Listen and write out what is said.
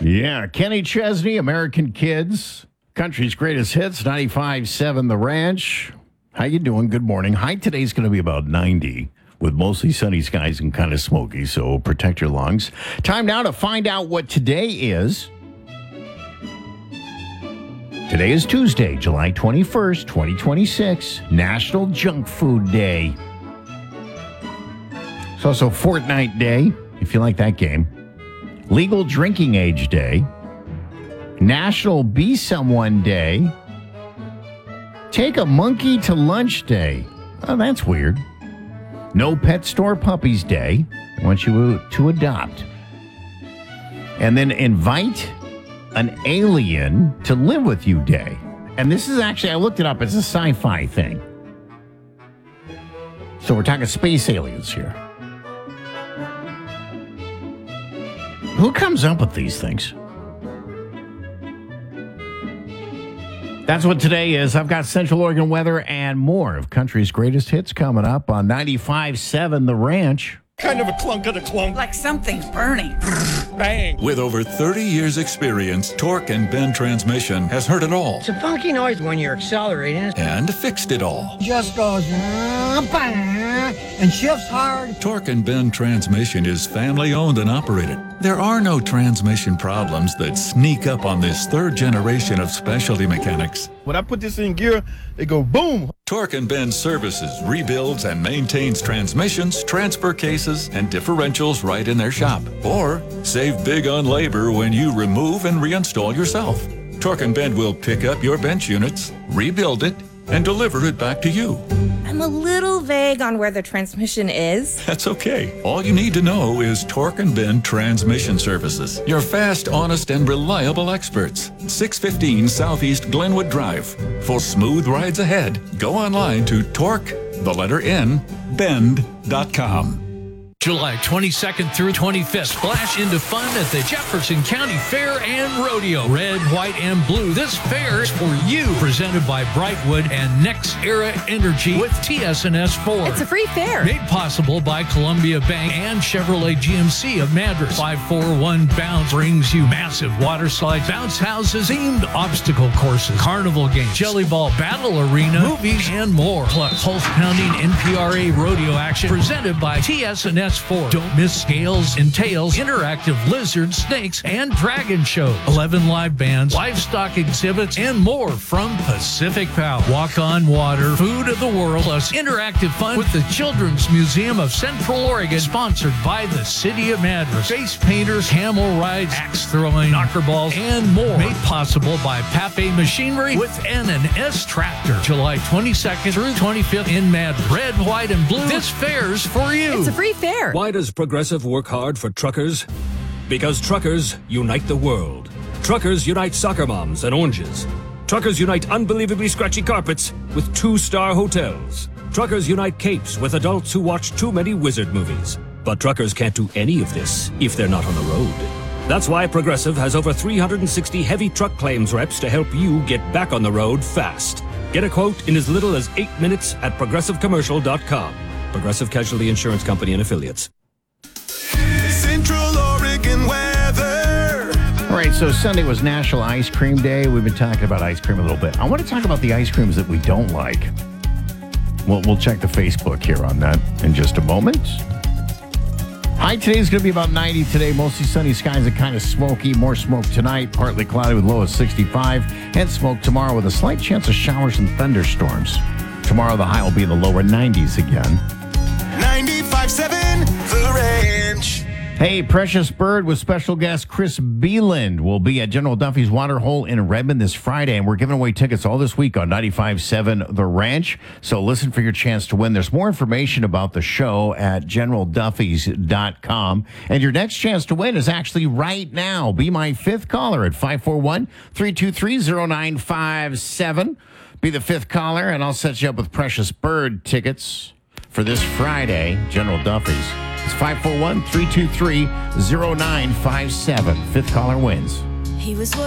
Yeah, Kenny Chesney, American Kids, country's greatest hits, 95.7 The Ranch. How you doing? Good morning. High today's going to be about 90 with mostly sunny skies and kind of smoky, so protect your lungs. Time now to find out what today is. Today is Tuesday, July 21st, 2026, National Junk Food Day. It's also Fortnite Day, if you like that game. Legal Drinking Age Day. National Be Someone Day. Take a Monkey to Lunch Day. Oh, that's weird. No Pet Store Puppies Day. I want you to adopt. And then Invite an Alien to Live With You Day. And this is actually, I looked it up, it's a sci-fi thing. So we're talking space aliens here. Who comes up with these things? That's what today is. I've got Central Oregon weather and more of country's greatest hits coming up on 95.7 The Ranch. Kind of a clunk of the clunk. Like something's burning. Bang. With over 30 years experience, Torque and Bend Transmission has heard it all It's a funky noise when you're accelerating. and fixed it all. Just goes bang, and shifts hard. Torque and Bend Transmission is family owned and operated. There are no transmission problems that sneak up on this third generation of specialty mechanics. When I put this in gear, it go boom. Torque and Bend services, rebuilds, and maintains transmissions, transfer cases, and differentials right in their shop. Or save big on labor when you remove and reinstall yourself. Torque and Bend will pick up your bench units, rebuild it, and deliver it back to you. I'm a little vague on where the transmission is. That's okay. All you need to know is Torque and Bend Transmission Services. Your fast, honest, and reliable experts. 615 Southeast Glenwood Drive. For smooth rides ahead, go online to bend.com. July 22nd through 25th. Splash into fun at the Jefferson County Fair and Rodeo. Red, white, and blue. This fair is for you. Presented by Brightwood and Next Era Energy with TS&S Ford. It's a free fair. Made possible by Columbia Bank and Chevrolet GMC of Madras. 541 Bounce brings you massive water slides, bounce houses, themed obstacle courses, carnival games, jelly ball battle arena, movies, and more. Plus, pulse-pounding NPRA rodeo action presented by TS&S Ford. Don't miss Scales and Tails, interactive lizards, snakes, and dragon shows. 11 live bands, livestock exhibits, and more from Pacific Power. Walk on water, food of the world, plus interactive fun with the Children's Museum of Central Oregon, sponsored by the City of Madras. Face painters, camel rides, axe throwing, knocker balls, and more. Made possible by Pape Machinery with N&S Tractor. July 22nd through 25th in Madras. Red, white, and blue. This fair's for you. It's a free fair. Why does Progressive work hard for truckers? Because truckers unite the world. Truckers unite soccer moms and oranges. Truckers unite unbelievably scratchy carpets with 2-star hotels. Truckers unite capes with adults who watch too many wizard movies. But truckers can't do any of this if they're not on the road. That's why Progressive has over 360 heavy truck claims reps to help you get back on the road fast. Get a quote in as little as 8 minutes at progressivecommercial.com. Progressive Casualty Insurance Company and Affiliates. Central Oregon weather. All right, so Sunday was National Ice Cream Day. We've been talking about ice cream a little bit. I want to talk about the ice creams that we don't like. We'll check the Facebook here on that in just a moment. High today is going to be about 90 today. Mostly sunny skies and kind of smoky. More smoke tonight. Partly cloudy with low of 65. And smoke tomorrow with a slight chance of showers and thunderstorms. Tomorrow the high will be in the lower 90s again. 95.7 The Ranch. Hey, Precious Bird with special guest Chris Beeland will be at General Duffy's Waterhole in Redmond this Friday, and we're giving away tickets all this week on 95.7 The Ranch. So listen for your chance to win. There's more information about the show at generalduffys.com. And your next chance to win is actually right now. Be my fifth caller at 541-323-0957. Be the fifth caller, and I'll set you up with Precious Bird tickets for this Friday, General Duffy's. It's 541-323-0957. Fifth caller wins. He was